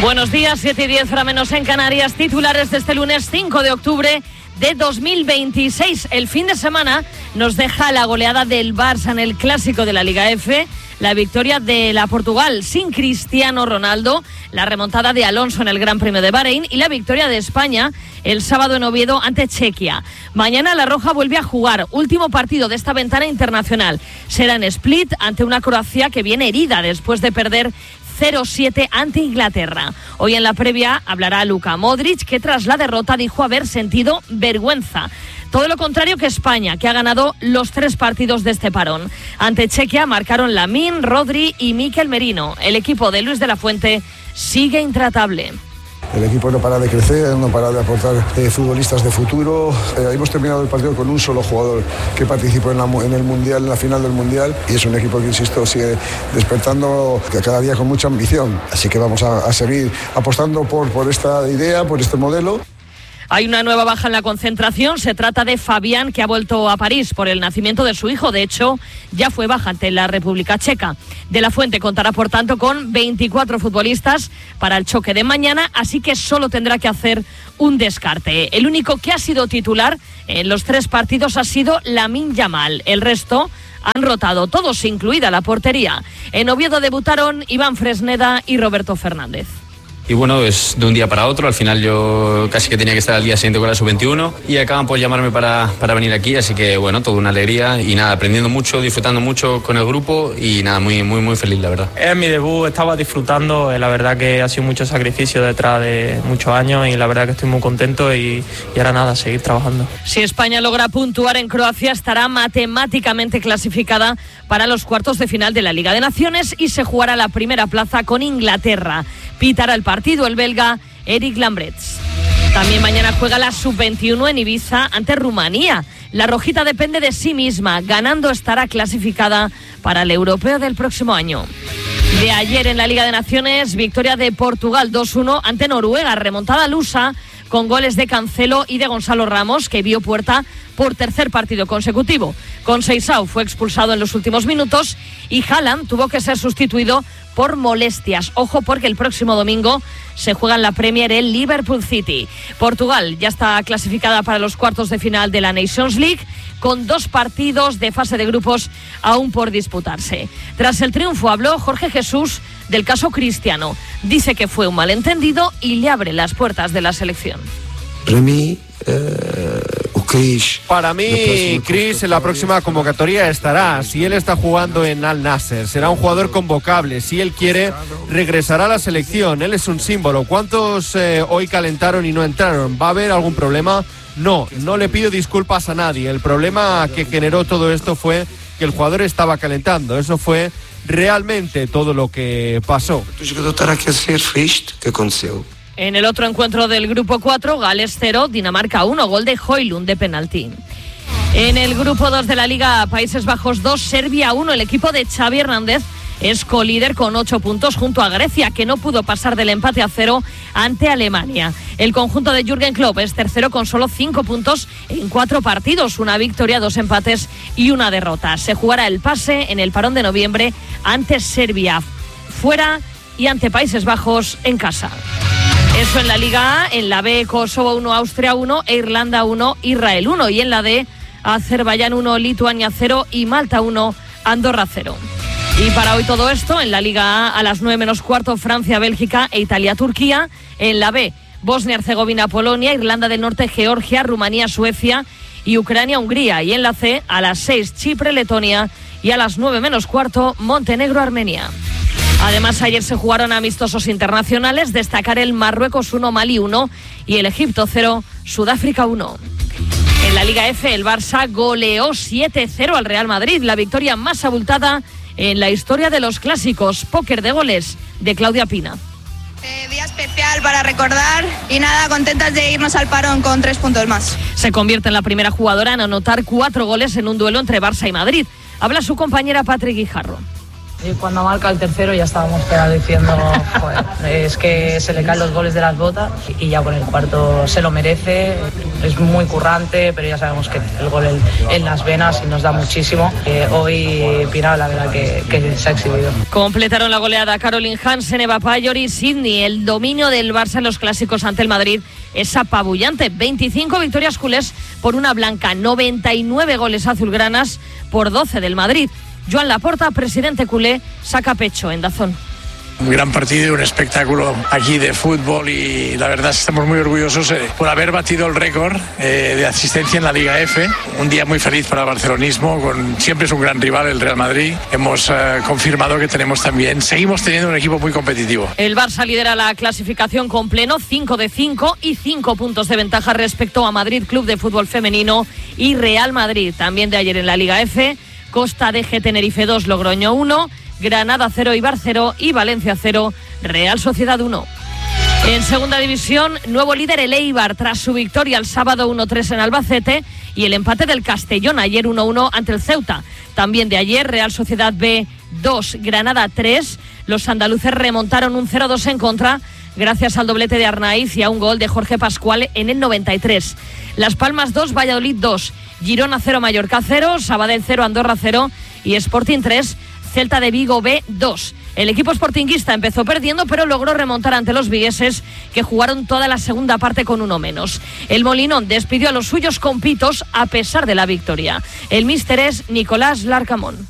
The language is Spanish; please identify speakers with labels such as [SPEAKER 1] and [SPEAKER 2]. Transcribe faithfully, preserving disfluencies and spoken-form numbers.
[SPEAKER 1] Buenos días, siete y diez, hora menos en Canarias. Titulares de este lunes cinco de octubre de dos mil veintiséis. El fin de semana nos deja la goleada del Barça en el clásico de la Liga F, la victoria de la Portugal sin Cristiano Ronaldo, la remontada de Alonso en el Gran Premio de Bahrein y la victoria de España el sábado en Oviedo ante Chequia. Mañana la Roja vuelve a jugar, último partido de esta ventana internacional. Será en Split ante una Croacia que viene herida después de perder cero siete ante Inglaterra. Hoy en la previa hablará Luka Modric, que tras la derrota dijo haber sentido vergüenza. Todo lo contrario que España, que ha ganado los tres partidos de este parón. Ante Chequia marcaron Lamine, Rodri y Mikel Merino. El equipo de Luis de la Fuente sigue intratable.
[SPEAKER 2] El equipo no para de crecer, no para de aportar eh, futbolistas de futuro. Eh, hemos terminado el partido con un solo jugador que participó en, la, en el Mundial, en la final del Mundial, y es un equipo que, insisto, sigue despertando cada día con mucha ambición. Así que vamos a, a seguir apostando por, por esta idea, por este modelo.
[SPEAKER 1] Hay una nueva baja en la concentración. Se trata de Fabián, que ha vuelto a París por el nacimiento de su hijo. De hecho, ya fue baja ante la República Checa. De la Fuente contará, por tanto, con veinticuatro futbolistas para el choque de mañana, así que solo tendrá que hacer un descarte. El único que ha sido titular en los tres partidos ha sido Lamine Yamal. El resto han rotado, todos, incluida la portería. En Oviedo debutaron Iván Fresneda y Roberto Fernández.
[SPEAKER 3] Y bueno, es de un día para otro. Al final yo casi que tenía que estar al día siguiente con la sub veintiuno y acaban por llamarme para, para venir aquí, así que bueno, toda una alegría y nada, aprendiendo mucho, disfrutando mucho con el grupo y nada, muy muy muy feliz, la verdad.
[SPEAKER 4] Es mi debut, estaba disfrutando, la verdad que ha sido mucho sacrificio detrás de muchos años y la verdad que estoy muy contento y, y ahora nada, seguir trabajando.
[SPEAKER 1] Si España logra puntuar en Croacia, estará matemáticamente clasificada para los cuartos de final de la Liga de Naciones y se jugará la primera plaza con Inglaterra. Pitará el partido el belga Eric Lambrets. También mañana juega la sub veintiuno en Ibiza ante Rumanía. La rojita depende de sí misma. Ganando estará clasificada para el europeo del próximo año. De ayer en la Liga de Naciones, victoria de Portugal dos uno ante Noruega. Remontada lusa con goles de Cancelo y de Gonzalo Ramos, que vio puerta por tercer partido consecutivo. Conceição fue expulsado en los últimos minutos y Haaland tuvo que ser sustituido por molestias. Ojo, porque el próximo domingo se juega en la Premier el Liverpool City. Portugal ya está clasificada para los cuartos de final de la Nations League, con dos partidos de fase de grupos aún por disputarse. Tras el triunfo habló Jorge Jesús del caso Cristiano. Dice que fue un malentendido y le abre las puertas de la selección.
[SPEAKER 5] Para mí, eh, Chris,
[SPEAKER 6] Para mí, Chris en la próxima convocatoria estará. Si él está jugando en Al Nasser, será un jugador convocable. Si él quiere, regresará a la selección. Él es un símbolo. ¿Cuántos eh, hoy calentaron y no entraron? ¿Va a haber algún problema? No, no le pido disculpas a nadie. El problema que generó todo esto fue que el jugador estaba calentando. Eso fue realmente todo lo que pasó.
[SPEAKER 5] ¿Qué aconteceu?
[SPEAKER 1] En el otro encuentro del grupo cuatro, Gales cero, Dinamarca uno, gol de Højlund de penalti. En el grupo dos de la Liga, Países Bajos dos, Serbia uno, el equipo de Xavi Hernández es colíder con ocho puntos junto a Grecia, que no pudo pasar del empate a cero ante Alemania. El conjunto de Jürgen Klopp es tercero con solo cinco puntos en cuatro partidos, una victoria, dos empates y una derrota. Se jugará el pase en el parón de noviembre ante Serbia fuera y ante Países Bajos en casa. Eso en la Liga A. En la B, Kosovo uno, Austria uno, e Irlanda uno, Israel uno. Y en la D, Azerbaiyán uno, Lituania cero y Malta uno, Andorra cero. Y para hoy todo esto, en la Liga A, a las nueve menos cuarto, Francia, Bélgica e Italia, Turquía. En la B, Bosnia, Herzegovina, Polonia, Irlanda del Norte, Georgia, Rumanía, Suecia y Ucrania, Hungría. Y en la C, a las seis, Chipre, Letonia y a las nueve menos cuarto, Montenegro, Armenia. Además, ayer se jugaron amistosos internacionales, destacar el Marruecos uno, Malí uno y el Egipto cero, Sudáfrica uno. En la Liga F, el Barça goleó siete cero al Real Madrid, la victoria más abultada en la historia de los clásicos. Póker de goles de Claudia Pina.
[SPEAKER 7] Eh, día especial para recordar y nada, contentas de irnos al parón con tres puntos más.
[SPEAKER 1] Se convierte en la primera jugadora en anotar cuatro goles en un duelo entre Barça y Madrid. Habla su compañera Patri Guijarro.
[SPEAKER 8] Y cuando marca el tercero ya estábamos pegados diciendo, joder, es que se le caen los goles de las botas, y ya con el cuarto se lo merece. Es muy currante, pero ya sabemos que el gol en, en las venas y nos da muchísimo. Eh, hoy Pina, la verdad que, que se ha exhibido.
[SPEAKER 1] Completaron la goleada Caroline Hansen, Eva Payor y Sidney. El dominio del Barça en los clásicos ante el Madrid es apabullante. veinticinco victorias culés por una blanca, noventa y nueve goles azulgranas por doce del Madrid. Joan Laporta, presidente culé, saca pecho en Dazón.
[SPEAKER 9] Un gran partido y un espectáculo aquí de fútbol, y la verdad estamos muy orgullosos eh, por haber batido el récord eh, de asistencia en la Liga F. Un día muy feliz para el barcelonismo, con, siempre es un gran rival el Real Madrid. Hemos eh, confirmado que tenemos también, seguimos teniendo un equipo muy competitivo.
[SPEAKER 1] El Barça lidera la clasificación con pleno, cinco de cinco y cinco puntos de ventaja respecto a Madrid Club de Fútbol Femenino y Real Madrid. También de ayer en la Liga F, Costa D G Tenerife dos, Logroño uno, Granada cero, Eibar cero y Valencia cero, Real Sociedad uno. En segunda división, nuevo líder el Eibar tras su victoria el sábado uno tres en Albacete y el empate del Castellón ayer uno uno ante el Ceuta. También de ayer, Real Sociedad B dos, Granada tres. Los andaluces remontaron un cero dos en contra gracias al doblete de Arnaiz y a un gol de Jorge Pascual en el noventa y tres. Las Palmas dos, Valladolid dos, Girona cero, Mallorca cero, Sabadell cero, Andorra cero y Sporting tres, Celta de Vigo B dos. El equipo sportinguista empezó perdiendo, pero logró remontar ante los vigueses, que jugaron toda la segunda parte con uno menos. El Molinón despidió a los suyos con pitos a pesar de la victoria. El míster es Nicolás Larcamón.